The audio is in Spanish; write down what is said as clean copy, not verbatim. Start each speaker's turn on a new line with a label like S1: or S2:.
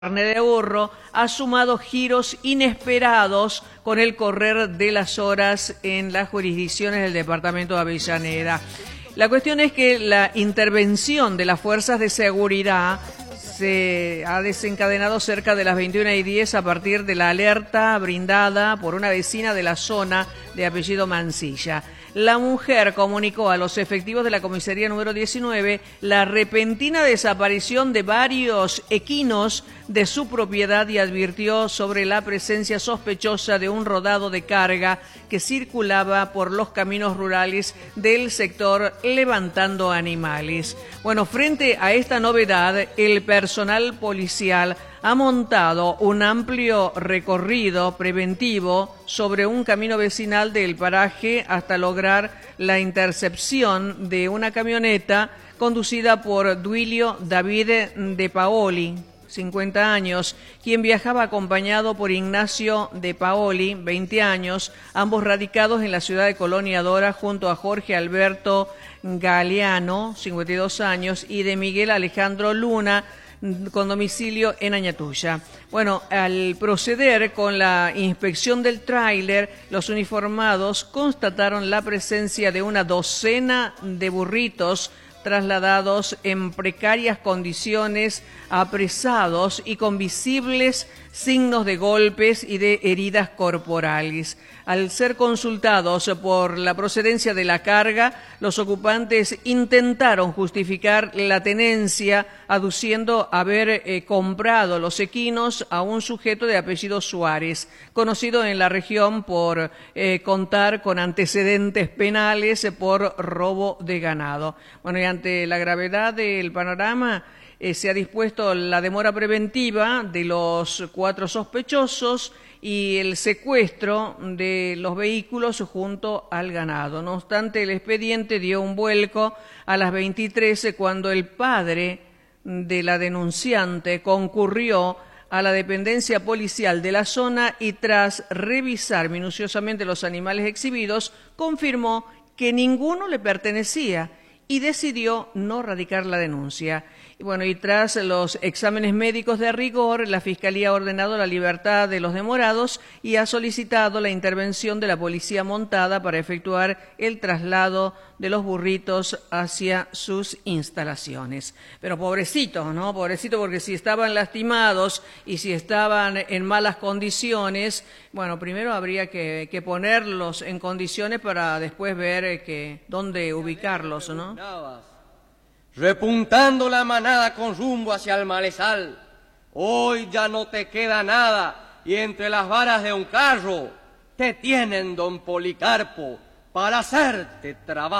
S1: carne de burro ha sumado giros inesperados con el correr de las horas en las jurisdicciones del departamento de Avellaneda. La cuestión es que la intervención de las fuerzas de seguridad se ha desencadenado cerca de las 21:10 a partir de la alerta brindada por una vecina de la zona de apellido Mansilla. La mujer comunicó a los efectivos de la comisaría número 19 la repentina desaparición de varios equinos de su propiedad y advirtió sobre la presencia sospechosa de un rodado de carga que circulaba por los caminos rurales del sector levantando animales. Bueno, frente a esta novedad, el personal policial ha montado un amplio recorrido preventivo sobre un camino vecinal del paraje hasta lograr la intercepción de una camioneta conducida por Duilio David de Paoli, 50 años, quien viajaba acompañado por Ignacio de Paoli, 20 años, ambos radicados en la ciudad de Colonia Dora, junto a Jorge Alberto Galeano, 52 años, y de Miguel Alejandro Luna, con domicilio en Añatuya. Bueno, al proceder con la inspección del tráiler, los uniformados constataron la presencia de una docena de burritos trasladados en precarias condiciones, apresados y con visibles signos de golpes y de heridas corporales. Al ser consultados por la procedencia de la carga, los ocupantes intentaron justificar la tenencia, aduciendo haber comprado los equinos a un sujeto de apellido Suárez, conocido en la región por contar con antecedentes penales por robo de ganado. Bueno, y ante la gravedad del panorama, se ha dispuesto la demora preventiva de los 4 sospechosos y el secuestro de los vehículos junto al ganado. No obstante, el expediente dio un vuelco a las 23 cuando el padre de la denunciante concurrió a la dependencia policial de la zona y tras revisar minuciosamente los animales exhibidos, confirmó que ninguno le pertenecía y decidió no radicar la denuncia. Y bueno, y tras los exámenes médicos de rigor, la Fiscalía ha ordenado la libertad de los demorados y ha solicitado la intervención de la policía montada para efectuar el traslado de los burritos hacia sus instalaciones. Pero pobrecitos, ¿no? Pobrecitos, porque si estaban lastimados y si estaban en malas condiciones, bueno, primero habría que ponerlos en condiciones para después ver dónde ubicarlos, ¿no?
S2: Repuntando la manada con rumbo hacia el malezal. Hoy ya no te queda nada y entre las varas de un carro te tienen, don Policarpo, para hacerte trabajo.